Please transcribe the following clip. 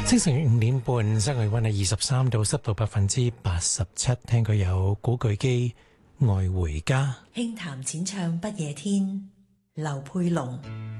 清晨5點半，室外溫係23度，濕度87%。聽佢有古巨基愛回家。 輕談淺唱不夜天，劉佩龍。